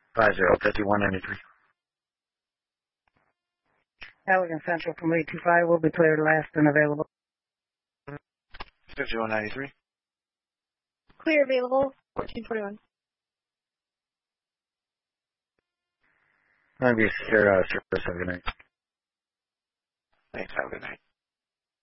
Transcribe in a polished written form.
505193. Allegan Central from 825 will be cleared last and available. 5193. Clear available, 1441. I'll be secured service. Have a good night. Thanks. Have a good night.